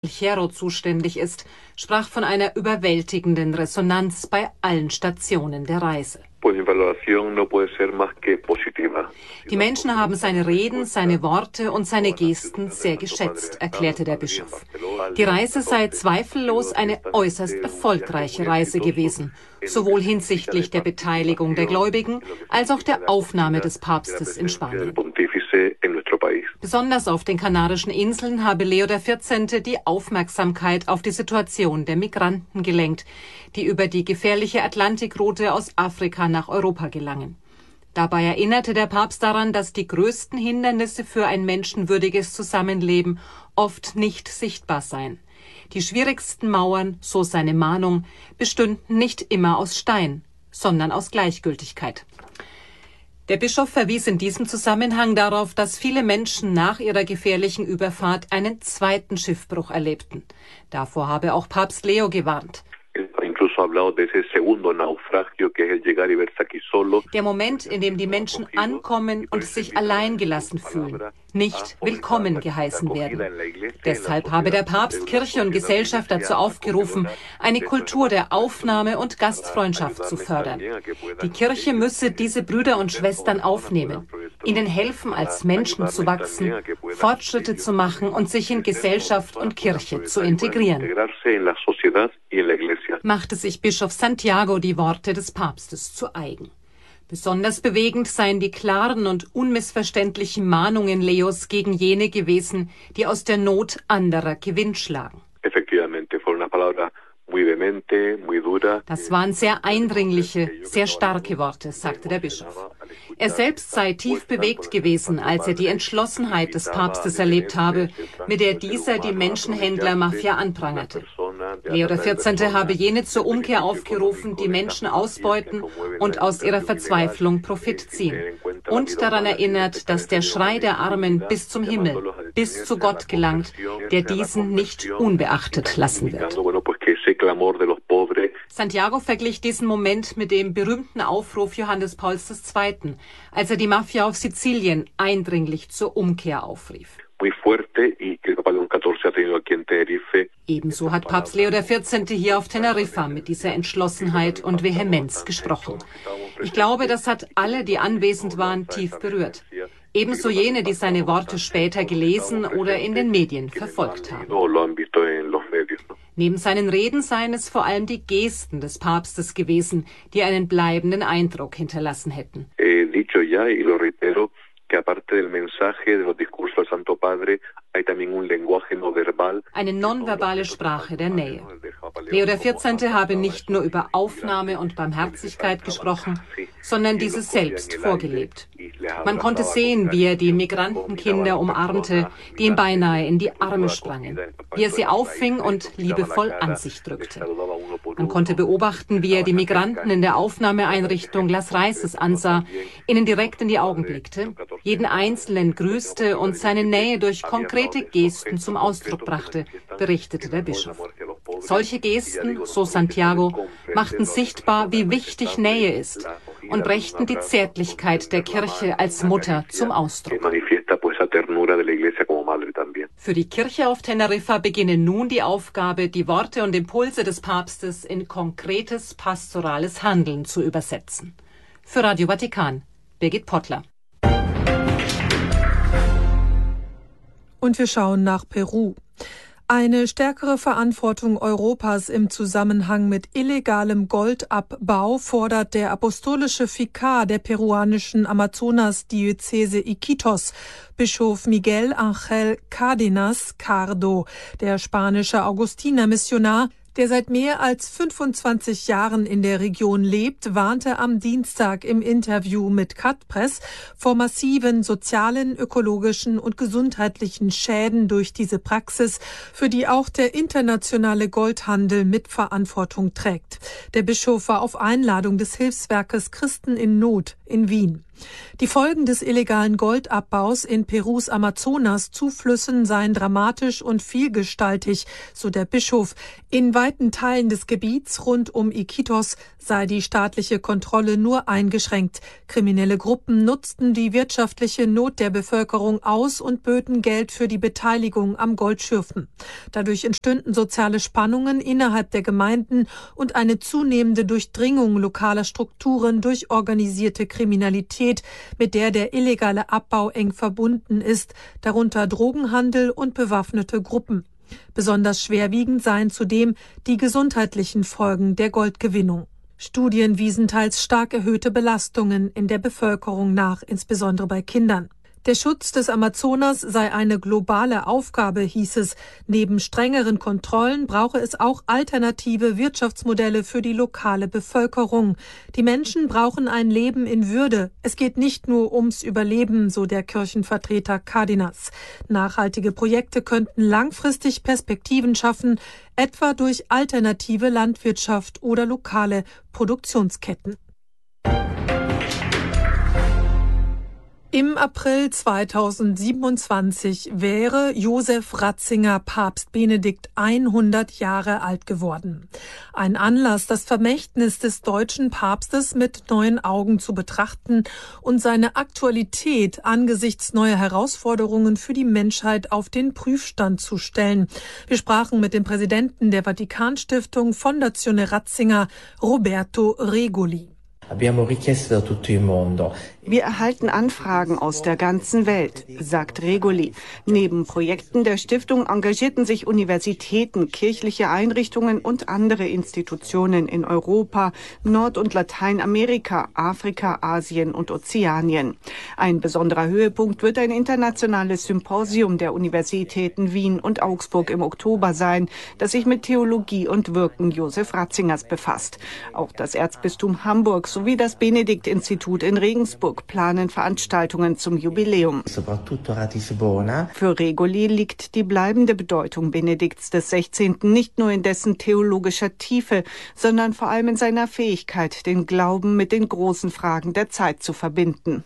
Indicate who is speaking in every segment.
Speaker 1: Hierro zuständig ist, sprach von einer überwältigenden Resonanz bei allen Stationen der Reise. Die Menschen haben seine Reden, seine Worte und seine Gesten sehr geschätzt, erklärte der Bischof. Die Reise sei zweifellos eine äußerst erfolgreiche Reise gewesen, sowohl hinsichtlich der Beteiligung der Gläubigen als auch der Aufnahme des Papstes in Spanien. Besonders auf den Kanarischen Inseln habe Leo XIV. Die Aufmerksamkeit auf die Situation der Migranten gelenkt, die über die gefährliche Atlantikroute aus Afrika nach Europa gelangen. Dabei erinnerte der Papst daran, dass die größten Hindernisse für ein menschenwürdiges Zusammenleben oft nicht sichtbar seien. Die schwierigsten Mauern, so seine Mahnung, bestünden nicht immer aus Stein, sondern aus Gleichgültigkeit. Der Bischof verwies in diesem Zusammenhang darauf, dass viele Menschen nach ihrer gefährlichen Überfahrt einen zweiten Schiffbruch erlebten. Davor habe auch Papst Leo gewarnt. Der Moment, in dem die Menschen ankommen und sich allein gelassen fühlen, nicht willkommen geheißen werden. Deshalb habe der Papst Kirche und Gesellschaft dazu aufgerufen, eine Kultur der Aufnahme und Gastfreundschaft zu fördern. Die Kirche müsse diese Brüder und Schwestern aufnehmen, ihnen helfen, als Menschen zu wachsen, Fortschritte zu machen und sich in Gesellschaft und Kirche zu integrieren. Machte sich Bischof Santiago die Worte des Papstes zu eigen. Besonders bewegend seien die klaren und unmissverständlichen Mahnungen Leos gegen jene gewesen, die aus der Not anderer Gewinn schlagen. Das waren sehr eindringliche, sehr starke Worte, sagte der Bischof. Er selbst sei tief bewegt gewesen, als er die Entschlossenheit des Papstes erlebt habe, mit der dieser die Menschenhändler-Mafia anprangerte. Leo XIV. Habe jene zur Umkehr aufgerufen, die Menschen ausbeuten und aus ihrer Verzweiflung Profit ziehen. Und daran erinnert, dass der Schrei der Armen bis zum Himmel, bis zu Gott gelangt, der diesen nicht unbeachtet lassen wird. Santiago verglich diesen Moment mit dem berühmten Aufruf Johannes Pauls II., als er die Mafia auf Sizilien eindringlich zur Umkehr aufrief. Ebenso hat Papst Leo XIV. Hier auf Teneriffa mit dieser Entschlossenheit und Vehemenz gesprochen. Ich glaube, das hat alle, die anwesend waren, tief berührt. Ebenso jene, die seine Worte später gelesen oder in den Medien verfolgt haben. Neben seinen Reden seien es vor allem die Gesten des Papstes gewesen, die einen bleibenden Eindruck hinterlassen hätten. Eine nonverbale Sprache der Nähe. Leo XIV. Habe nicht nur über Aufnahme und Barmherzigkeit gesprochen, sondern diese selbst vorgelebt. Man konnte sehen, wie er die Migrantenkinder umarmte, die ihm beinahe in die Arme sprangen, wie er sie auffing und liebevoll an sich drückte. Man konnte beobachten, wie er die Migranten in der Aufnahmeeinrichtung Las Raíces ansah, ihnen direkt in die Augen blickte, jeden Einzelnen grüßte und seine Nähe durch konkrete Gesten zum Ausdruck brachte, berichtete der Bischof. Solche Gesten, so Santiago, machten sichtbar, wie wichtig Nähe ist und brächten die Zärtlichkeit der Kirche als Mutter zum Ausdruck. Für die Kirche auf Teneriffa beginne nun die Aufgabe, die Worte und Impulse des Papstes in konkretes pastorales Handeln zu übersetzen. Für Radio Vatikan, Birgit Pottler.
Speaker 2: Und wir schauen nach Peru. Eine stärkere Verantwortung Europas im Zusammenhang mit illegalem Goldabbau fordert der apostolische Vikar der peruanischen Amazonas-Diözese Iquitos, Bischof Miguel Ángel Cárdenas Cardo. Der spanische Augustinermissionar, der seit mehr als 25 Jahren in der Region lebt, warnte am Dienstag im Interview mit Cat-Press vor massiven sozialen, ökologischen und gesundheitlichen Schäden durch diese Praxis, für die auch der internationale Goldhandel Mitverantwortung trägt. Der Bischof war auf Einladung des Hilfswerkes Christen in Not in Wien. Die Folgen des illegalen Goldabbaus in Perus Amazonas-Zuflüssen seien dramatisch und vielgestaltig, so der Bischof. In weiten Teilen des Gebiets rund um Iquitos sei die staatliche Kontrolle nur eingeschränkt. Kriminelle Gruppen nutzten die wirtschaftliche Not der Bevölkerung aus und böten Geld für die Beteiligung am Goldschürfen. Dadurch entstünden soziale Spannungen innerhalb der Gemeinden und eine zunehmende Durchdringung lokaler Strukturen durch organisierte Kriminalität, mit der der illegale Abbau eng verbunden ist, darunter Drogenhandel und bewaffnete Gruppen. Besonders schwerwiegend seien zudem die gesundheitlichen Folgen der Goldgewinnung. Studien wiesen teils stark erhöhte Belastungen in der Bevölkerung nach, insbesondere bei Kindern. Der Schutz des Amazonas sei eine globale Aufgabe, hieß es. Neben strengeren Kontrollen brauche es auch alternative Wirtschaftsmodelle für die lokale Bevölkerung. Die Menschen brauchen ein Leben in Würde. Es geht nicht nur ums Überleben, so der Kirchenvertreter Cárdenas. Nachhaltige Projekte könnten langfristig Perspektiven schaffen, etwa durch alternative Landwirtschaft oder lokale Produktionsketten. Im April 2027 wäre Josef Ratzinger Papst Benedikt 100 Jahre alt geworden. Ein Anlass, das Vermächtnis des deutschen Papstes mit neuen Augen zu betrachten und seine Aktualität angesichts neuer Herausforderungen für die Menschheit auf den Prüfstand zu stellen. Wir sprachen mit dem Präsidenten der Vatikanstiftung Fondazione Ratzinger, Roberto Regoli.
Speaker 3: Wir erhalten Anfragen aus der ganzen Welt, sagt Regoli. Neben Projekten der Stiftung engagierten sich Universitäten, kirchliche Einrichtungen und andere Institutionen in Europa, Nord- und Lateinamerika, Afrika, Asien und Ozeanien. Ein besonderer Höhepunkt wird ein internationales Symposium der Universitäten Wien und Augsburg im Oktober sein, das sich mit Theologie und Wirken Josef Ratzingers befasst. Auch das Erzbistum Hamburg sowie das Benedikt-Institut in Regensburg planen Veranstaltungen zum Jubiläum. Für Regoli liegt die bleibende Bedeutung Benedikts XVI. Nicht nur in dessen theologischer Tiefe, sondern vor allem in seiner Fähigkeit, den Glauben mit den großen Fragen der Zeit zu verbinden.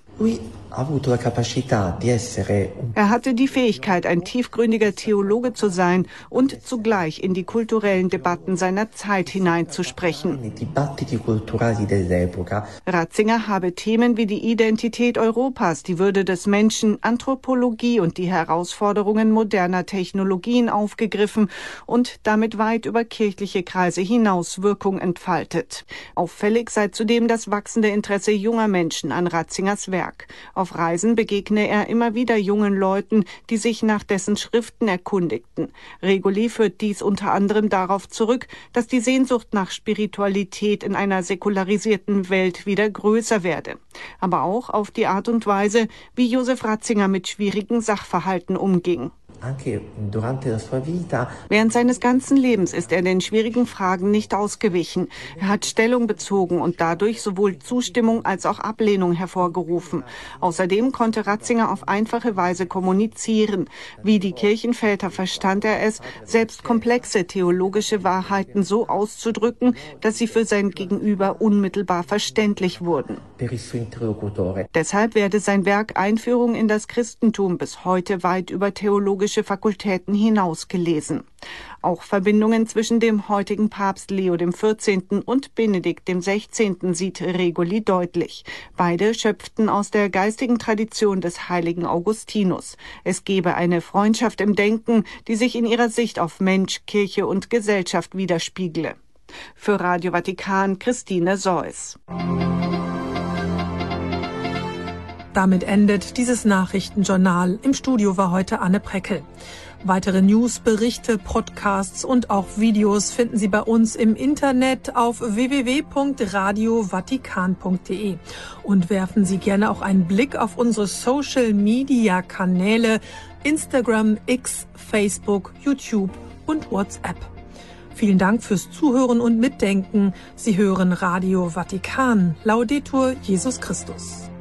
Speaker 3: Er hatte die Fähigkeit, ein tiefgründiger Theologe zu sein und zugleich in die kulturellen Debatten seiner Zeit hineinzusprechen. Ratzinger habe Themen wie die Identität Europas, die Würde des Menschen, Anthropologie und die Herausforderungen moderner Technologien aufgegriffen und damit weit über kirchliche Kreise hinaus Wirkung entfaltet. Auffällig sei zudem das wachsende Interesse junger Menschen an Ratzingers Werk. Auf Reisen begegne er immer wieder jungen Leuten, die sich nach dessen Schriften erkundigten. Regoli führt dies unter anderem darauf zurück, dass die Sehnsucht nach Spiritualität in einer säkularisierten Welt wieder größer werde. Aber auch auf die Art und Weise, wie Josef Ratzinger mit schwierigen Sachverhalten umging. Während seines ganzen Lebens ist er den schwierigen Fragen nicht ausgewichen. Er hat Stellung bezogen und dadurch sowohl Zustimmung als auch Ablehnung hervorgerufen. Außerdem konnte Ratzinger auf einfache Weise kommunizieren. Wie die Kirchenväter verstand er es, selbst komplexe theologische Wahrheiten so auszudrücken, dass sie für sein Gegenüber unmittelbar verständlich wurden. Deshalb werde sein Werk Einführung in das Christentum bis heute weit über theologische Fakultäten hinaus gelesen. Auch Verbindungen zwischen dem heutigen Papst Leo XIV. Und Benedikt XVI. Sieht Regoli deutlich. Beide schöpften aus der geistigen Tradition des heiligen Augustinus. Es gebe eine Freundschaft im Denken, die sich in ihrer Sicht auf Mensch, Kirche und Gesellschaft widerspiegle. Für Radio Vatikan, Christine Seuss.
Speaker 2: Damit endet dieses Nachrichtenjournal. Im Studio war heute Anne Preckel. Weitere News, Berichte, Podcasts und auch Videos finden Sie bei uns im Internet auf www.radiovatikan.de. Und werfen Sie gerne auch einen Blick auf unsere Social-Media-Kanäle Instagram, X, Facebook, YouTube und WhatsApp. Vielen Dank fürs Zuhören und Mitdenken. Sie hören Radio Vatikan. Laudetur Jesus Christus.